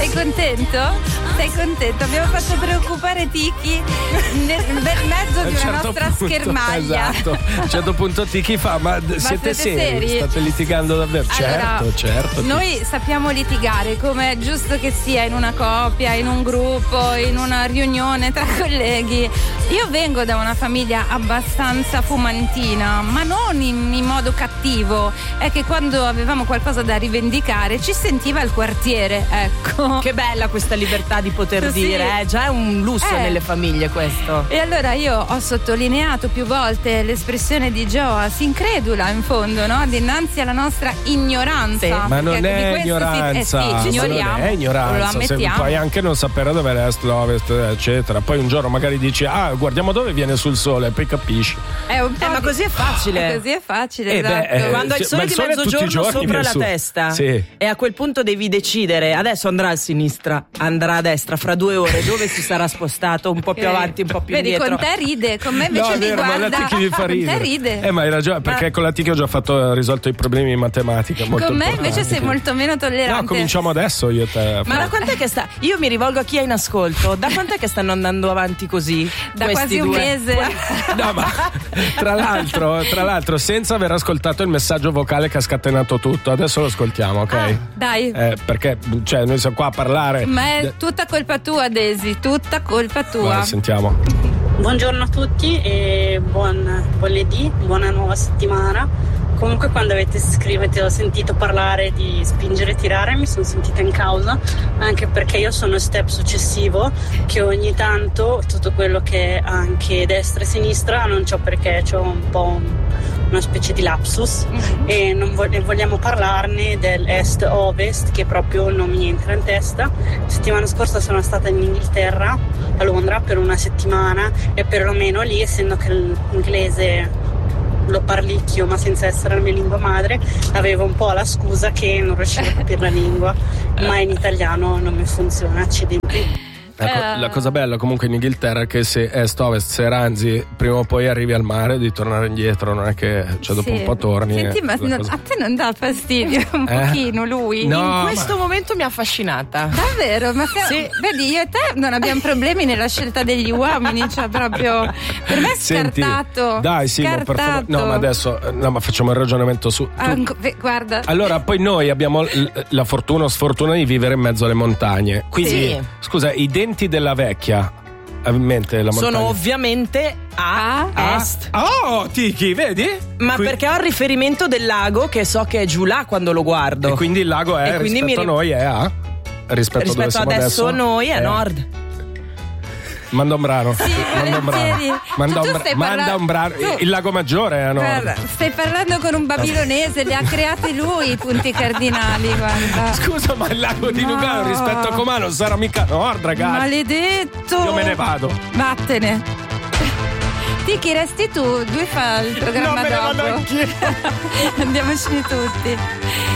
Sei contento? Sei contento? Abbiamo fatto preoccupare Tiki nel bel mezzo di una nostra schermaglia. Esatto. A un certo punto Tiki fa: ma siete seri? State litigando davvero? Allora, certo. Noi sappiamo litigare come è giusto che sia in una coppia, in un gruppo, in una riunione tra colleghi. Io vengo da una famiglia abbastanza fumantina, ma non in modo cattivo. È che quando avevamo qualcosa da rivendicare ci sentiva il quartiere, ecco. Che bella questa libertà di poter Sì. dire, già è un lusso nelle famiglie questo. E allora io ho sottolineato più volte l'espressione di Joas, incredula in fondo, no? Dinanzi alla nostra ignoranza. Sì. Ma non è ignoranza, ci ignoriamo, non è ignoranza, lo ammettiamo. puoi anche non sapere dove è l'est, l'ovest, eccetera. Poi un giorno magari dici: guardiamo dove viene sul sole, poi capisci. Ma così è facile. Così è facile, esatto. Quando hai il sole di mezzogiorno sopra la testa, sì. E a quel punto devi decidere: adesso andrà a sinistra, andrà a destra, fra 2 ore dove si sarà spostato, un po' più avanti, un po' più Vedi, indietro. con te ride, con me invece no, mi vero, guarda. ma la Tiki mi fa ridere. Con te ride. Ma hai ragione, perché con la Tiki ho già risolto i problemi in matematica. Molto con me importanti. invece sei molto meno tollerante. No, cominciamo adesso io e te. Ma da quant'è che sta? Io mi rivolgo a chi è in ascolto. Da quant'è che stanno andando avanti così? Da questi quasi un due? mese. No, ma tra l'altro, senza aver ascoltato il messaggio vocale che ha scatenato tutto, adesso lo ascoltiamo, ok? Dai. Perché noi siamo qua a parlare. Ma è tutta colpa tua, Daisy, tutta colpa tua. Guarda, sentiamo. Buongiorno a tutti e buon lunedì, buona nuova settimana. Comunque quando ho sentito parlare di spingere e tirare mi sono sentita in causa, anche perché io sono step successivo, che ogni tanto tutto quello che è anche destra e sinistra non so perché, c'ho un po' una specie di lapsus e non vogliamo parlarne del est-ovest che proprio non mi entra in testa. Settimana scorsa sono stata in Inghilterra, a Londra, per una settimana e perlomeno lì, essendo che l'inglese lo parlicchio ma senza essere la mia lingua madre, avevo un po' la scusa che non riuscivo a capire la lingua, ma in italiano non mi funziona, accidenti. La cosa bella comunque in Inghilterra è che se est-ovest, se ranzi, prima o poi arrivi al mare, di tornare indietro, non è che dopo un po' torni. Senti, ma a te non dà fastidio un pochino lui? No, in questo momento mi ha affascinata. Davvero? Ma sì. Vedi, io e te non abbiamo problemi nella scelta degli uomini, cioè proprio per me è scartato. Senti, dai, sì, ma per favore. No, ma adesso ma facciamo il ragionamento su. Guarda. Allora, poi noi abbiamo la fortuna o sfortuna di vivere in mezzo alle montagne. Quindi, scusa, i denti della vecchia, in mente la montagna? Sono ovviamente a est. Oh, Tiki, vedi? Ma perché ho il riferimento del lago che so che è giù là quando lo guardo. E quindi il lago è, rispetto a noi, è a? Rispetto a dove siamo adesso noi è a nord. Manda un brano. Sì, manda un brano. Il lago Maggiore è a nord. Guarda, stai parlando con un babilonese, li ha creati lui i punti cardinali, guarda. Scusa, ma il lago di Lugano rispetto a Comano sarà mica a nord, ragazzi. Maledetto. Io me ne vado. Vattene. Tiki, resti tu, lui fa il programma non me ne dopo. vado anch'io. Andiamocene tutti.